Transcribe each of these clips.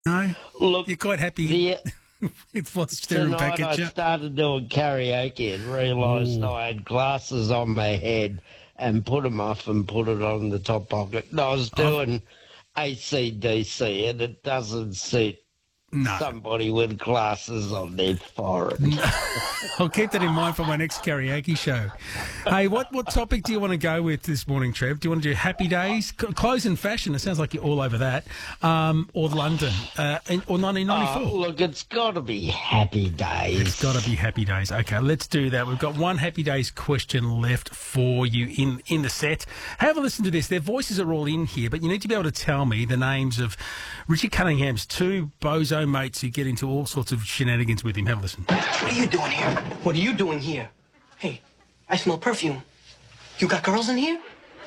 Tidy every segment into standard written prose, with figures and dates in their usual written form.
No? Look, You're quite happy the, with what's staring back tonight at I you? started doing karaoke and realised I had glasses on my head and put them off and put it on the top pocket. And I was doing AC/DC, and it doesn't suit No. somebody with glasses on their forehead. I'll keep that in mind for my next karaoke show. Hey, what topic do you want to go with this morning, Trev? Do you want to do Happy Days? Clothes and fashion, it sounds like you're all over that. Or London, or 1994? Look, it's got to be Happy Days. It's got to be Happy Days. Okay, let's do that. We've got one Happy Days question left for you in the set. Have a listen to this. Their voices are all in here, but you need to be able to tell me the names of Richie Cunningham's two bozo mates who get into all sorts of shenanigans with him. Have a listen. What are you doing here? What are you doing here? Hey, I smell perfume. You got girls in here?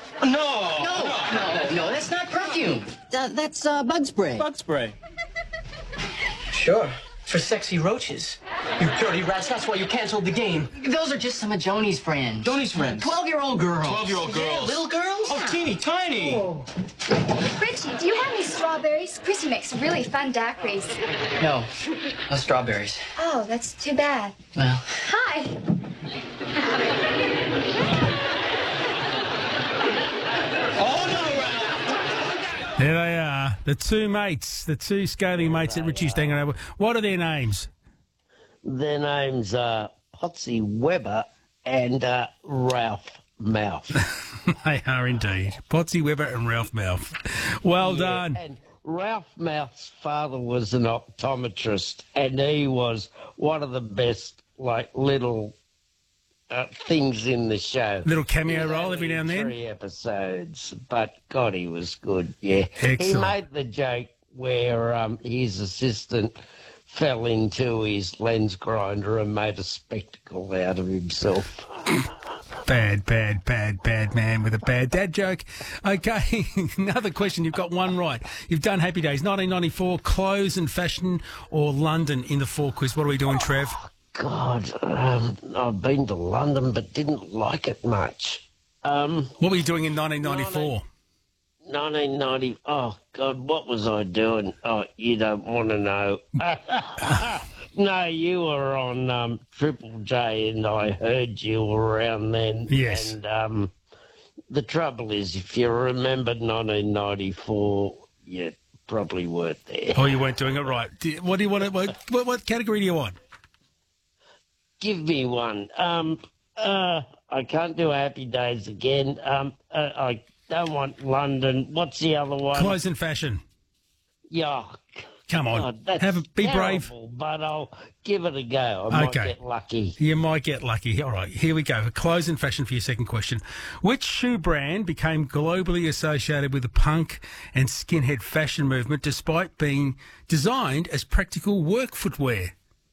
No, that's not perfume. That's bug spray. Bug spray. Sure, for sexy roaches. You dirty rats, that's why you canceled the game. Those are just some of Joni's friends. Joni's friends? 12-year-old girls. 12-year-old girls. Yeah, little girls? Oh, teeny tiny. Oh. Richie, do you have any strawberries? Chrissy makes really fun daiquiris. No strawberries. Oh, that's too bad. Well. Hi. There they are, the two mates, the two scaly mates that Richie's hanging over. What are their names? Their names are Potsy Weber and Ralph Mouth. They are indeed. Potsy Weber and Ralph Mouth. Well done. And Ralph Mouth's father was an optometrist, and he was one of the best, little things in the show. Little cameo role every now and then. 3 episodes, but God, he was good. Yeah, Excellent. He made the joke where his assistant fell into his lens grinder and made a spectacle out of himself. Bad man with a bad dad joke. Okay, another question. You've got one right. You've done Happy Days. 1994, clothes and fashion, or London in the 4 quiz. What are we doing, Trev? God, I've been to London but didn't like it much. What were you doing in 1994? 1990. Oh, God, what was I doing? Oh, you don't want to know. No, you were on Triple J, and I heard you around then. Yes. And the trouble is, if you remember 1994, you probably weren't there. Oh, you weren't doing it right. What do you want? What category do you want? Give me one. I can't do Happy Days again. I don't want London. What's the other one? Clothes and fashion. Yuck. Come on, that's be brave. terrible, but I'll give it a go. I might get lucky. You might get lucky. All right, here we go. Clothes and fashion for your second question. Which shoe brand became globally associated with the punk and skinhead fashion movement despite being designed as practical work footwear?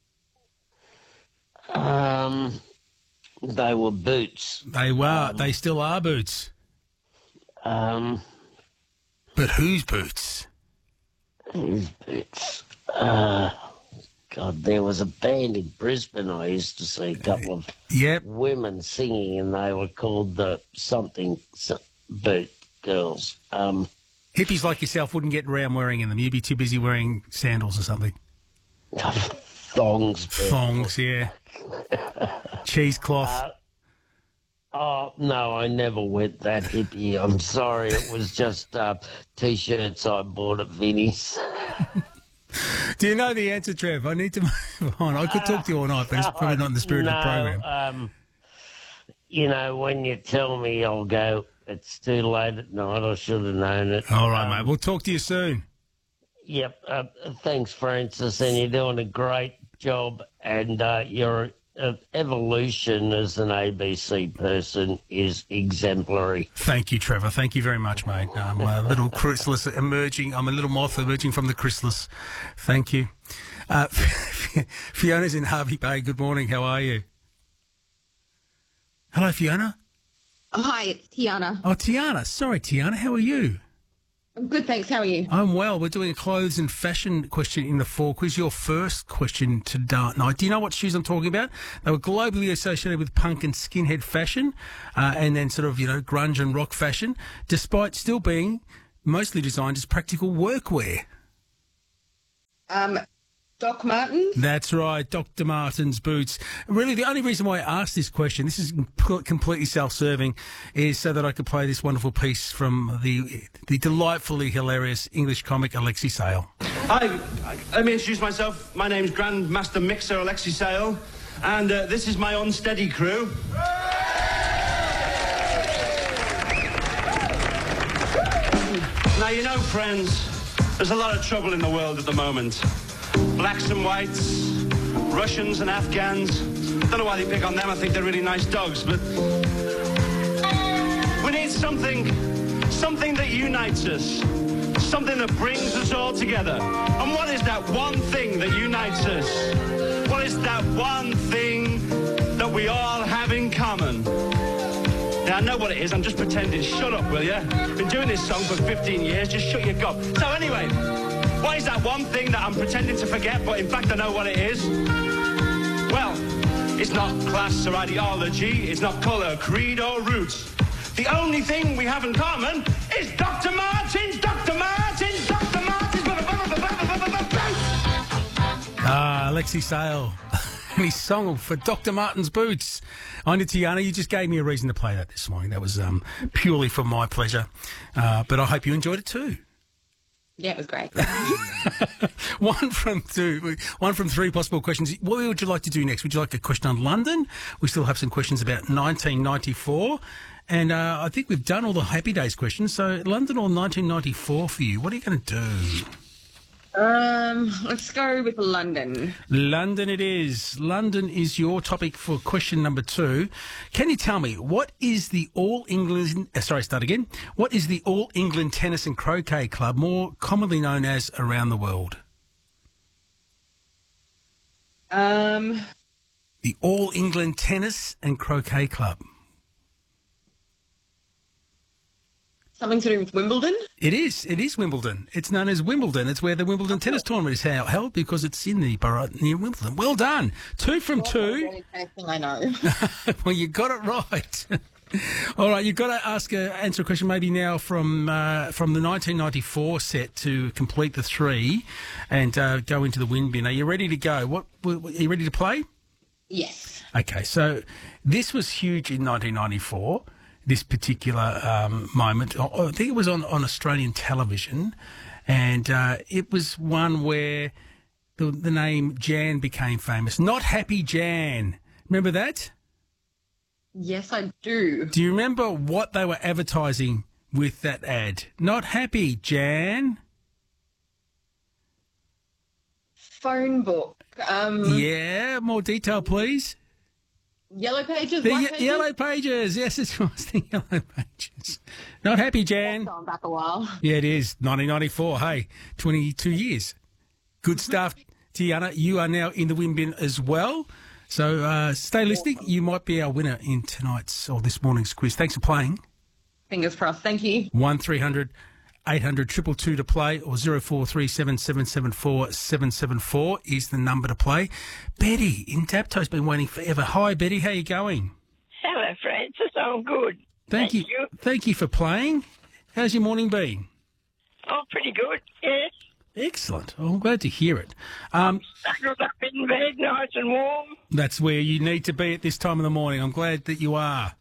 They were boots. They were. They still are boots. But But whose boots? whose boots? God, there was a band in Brisbane I used to see a couple of women singing, and they were called the something boot girls. Hippies like yourself wouldn't get around wearing in them. You'd be too busy wearing sandals or something. Thongs. Thongs, yeah. Cheesecloth. Oh, no, I never went that hippie. I'm sorry. It was just T-shirts I bought at Vinnie's. Do you know the answer, Trev? I need to move on. I could talk to you all night, but it's probably not in the spirit of the program. You know, when you tell me, I'll go, it's too late at night. I should have known it. All right, mate. We'll talk to you soon. Yep. Thanks, Francis, and you're doing a great job, and your evolution as an ABC person is exemplary. Thank you, Trevor. Thank you very much, mate. I'm a little chrysalis emerging. I'm a little moth emerging from the chrysalis. Thank you. Fiona's in Harvey Bay. Good morning. How are you? Hello, Fiona. Hi, it's Tiana. Oh, Tiana. Sorry, Tiana. How are you? I'm good, thanks. How are you? I'm well. We're doing a clothes and fashion question in the 4 quiz. Your first question tonight. Do you know what shoes I'm talking about? They were globally associated with punk and skinhead fashion, and then sort of, grunge and rock fashion, despite still being mostly designed as practical workwear. Doc Martin. That's right, Dr. Martin's boots. Really, the only reason why I asked this question, this is completely self-serving, is so that I could play this wonderful piece from the delightfully hilarious English comic Alexi Sale. Hi, let me introduce myself. My name's Grandmaster Mixer Alexi Sale, and this is my unsteady crew. Now, you know, friends, there's a lot of trouble in the world at the moment. Blacks and whites, Russians and Afghans. Don't know why they pick on them. I think they're really nice dogs, but we need something that unites us, something that brings us all together. And what is that one thing that unites us? What is that one thing that we all have in common? Now, I know what it is. I'm just pretending. Shut up, will you? Been doing this song for 15 years. Just shut your gob. So anyway, what is that one thing that I'm pretending to forget, but in fact I know what it is? Well, it's not class or ideology. It's not colour, creed or roots. The only thing we have in common is Dr. Martens, Dr. Martens, Dr. Martens. Alexi Sale and his song for Dr. Martin's boots. Anya Tiana, you just gave me a reason to play that this morning. That was purely for my pleasure. But I hope you enjoyed it too. Yeah, it was great. One from three possible questions. What would you like to do next? Would you like a question on London? We still have some questions about 1994. And I think we've done all the Happy Days questions. So London or 1994 for you? What are you going to do? Let's go with London. London it is. London is your topic for question number 2. Can you tell me what is the All England... What is the All England Tennis and Croquet Club, more commonly known as around the world? The All England Tennis and Croquet Club. Something to do with Wimbledon? It is. It is Wimbledon. It's known as Wimbledon. It's where the Wimbledon tennis tournament is held because it's in the borough near Wimbledon. Well done. 2 from 2. I know. Well, you got it right. All right, you've got to answer a question maybe now from the 1994 set to complete the 3 and go into the win bin. Are you ready to go? Are you ready to play? Yes. Okay, so this was huge in 1994. This particular moment, I think it was on Australian television, and it was one where the name Jan became famous. Not Happy Jan. Remember that? Yes, I do. Do you remember what they were advertising with that ad? Not Happy Jan. Phone book. Yeah, more detail, please. Yellow Pages? Yellow Pages. Yes, it was the Yellow Pages. Not Happy Jan. That's gone back a while. Yeah, it is. 1994. Hey, 22 years. Good stuff. Tiana, you are now in the win bin as well. So stay listening. You might be our winner in tonight's or this morning's quiz. Thanks for playing. Fingers crossed. Thank you. 1300 800 222 to play, or 0437 774 774 is the number to play. Betty in Dapto's been waiting forever. Hi, Betty. How you going? Hello, Francis. I'm good. Thank you. Thank you for playing. How's your morning been? Oh, pretty good, yes. Excellent. I'm glad to hear it. Snuggled up in bed, nice and warm. That's where you need to be at this time of the morning. I'm glad that you are.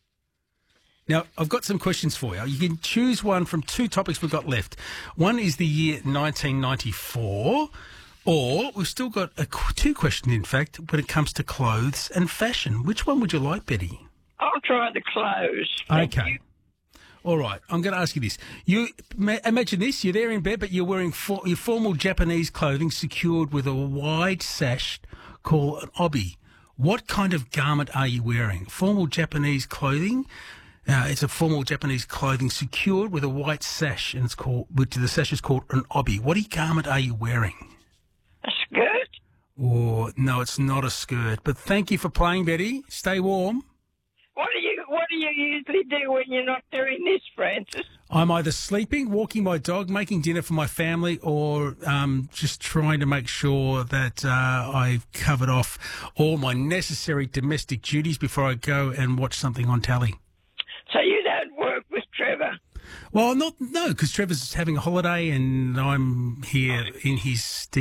Now, I've got some questions for you. You can choose one from 2 topics we've got left. One is the year 1994, or we've still got 2 questions, in fact, when it comes to clothes and fashion. Which one would you like, Betty? I'll try the clothes. Okay. All right. I'm going to ask you this. You imagine this. You're there in bed, but you're wearing your formal Japanese clothing secured with a wide sash called an obi. What kind of garment are you wearing? Formal Japanese clothing. It's a formal Japanese clothing secured with a white sash, and the sash is called an obi. What garment are you wearing? A skirt? Oh, no, it's not a skirt. But thank you for playing, Betty. Stay warm. What do you usually do when you're not doing this, Francis? I'm either sleeping, walking my dog, making dinner for my family, or just trying to make sure that I've covered off all my necessary domestic duties before I go and watch something on telly. So you don't work with Trevor? Well, no, because Trevor's having a holiday and I'm here in his